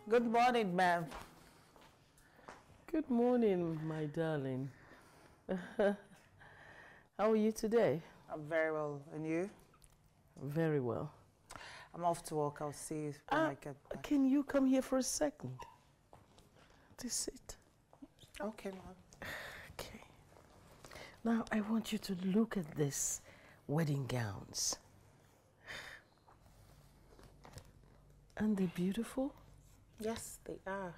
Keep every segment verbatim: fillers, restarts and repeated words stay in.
Good morning, ma'am. Good morning, my darling. How are you today? I'm very well. And you? Very well. I'm off to work. I'll see you when Uh, I get back. can you come here for a second? To sit. Okay, ma'am. Okay. Now, I want you to look at these wedding gowns. Aren't they beautiful? Yes, they are.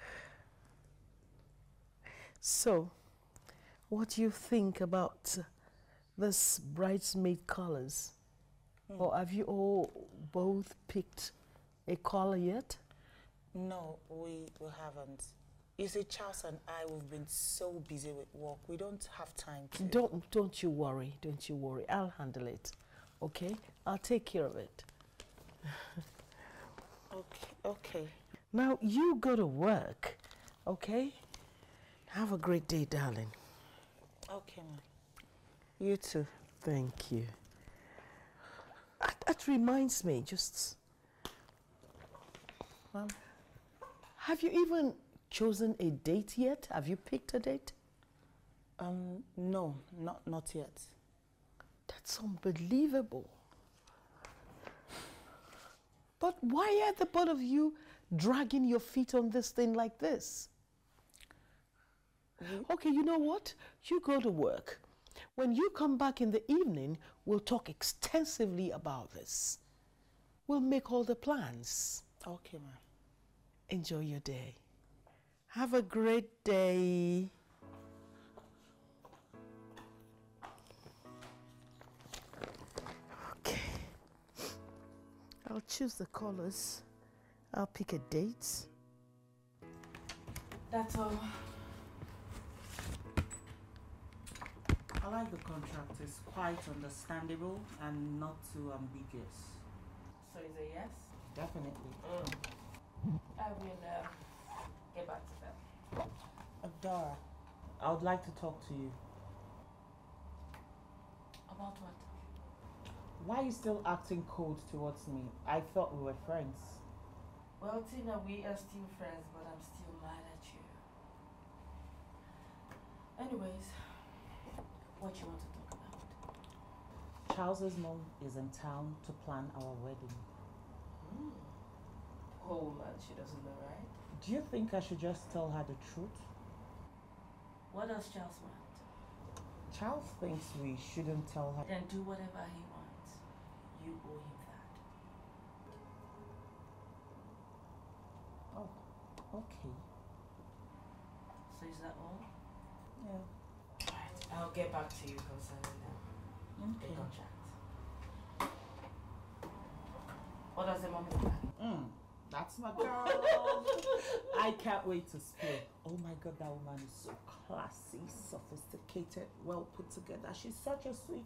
So, what do you think about this bridesmaid colors? Mm. Or have you all both picked a color yet? No, we, we haven't. You see, Charles and I, we've been so busy with work. We don't have time to... Don't, don't you worry. Don't you worry. I'll handle it. Okay? I'll take care of it. Okay, okay. Now, you go to work. Okay? Have a great day, darling. Okay, ma'am. You too. Thank you. That, that reminds me, just... Ma'am? Have you even chosen a date yet? Have you picked a date? Um, no, not, not yet. That's unbelievable. But why are the both of you dragging your feet on this thing like this? Mm-hmm. Okay, you know what? You go to work. When you come back in the evening, we'll talk extensively about this. We'll make all the plans. Okay, ma'am. Enjoy your day. Have a great day. Okay. I'll choose the colors. I'll pick a date. That's all. I like the contract. It's quite understandable and not too ambiguous. So is a yes? Definitely. Mm. I will uh, get back to them. Adora, I would like to talk to you. About what? Why are you still acting cold towards me? I thought we were friends. Well, Tina, we are still friends, but I'm still mad at you. Anyways, what you want to talk about? Charles's mom is in town to plan our wedding. Hmm. Oh man, she doesn't know, right? Do you think I should just tell her the truth? What does Charles want? Charles thinks we shouldn't tell her. Then do whatever he wants. You owe him that. Oh, okay. So is that all? Yeah. Alright, I'll get back to you concerning that. Okay. The contract. What does the mom look like? Mm, that's my girl. I can't wait to speak. Oh my God, that woman is so classy, sophisticated, well put together. She's such a sweet